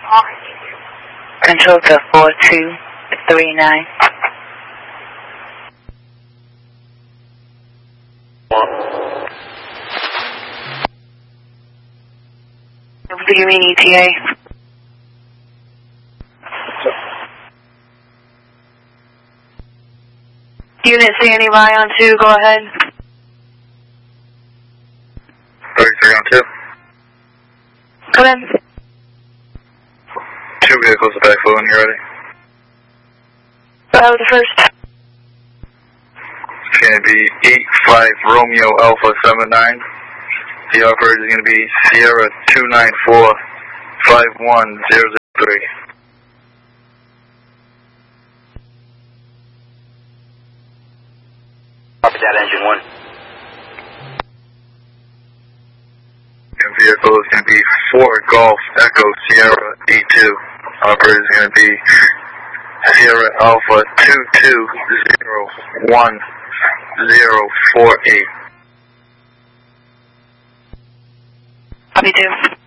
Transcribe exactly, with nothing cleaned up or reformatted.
Control to four two three nine. Do you mean E T A? Unit C, any lie on two, go ahead. thirty-three on two. Come in. Two vehicles to backflow when you're ready. Go ahead with the first. It's going to be eight five Romeo Alpha seven nine. The operator is going to be Sierra two nine four five one zero zero three. Copy that, engine one. The vehicle is going to be four Golf Echo Sierra E two. Operator is going to be Sierra Alpha two two zero one zero four eight. Copy two.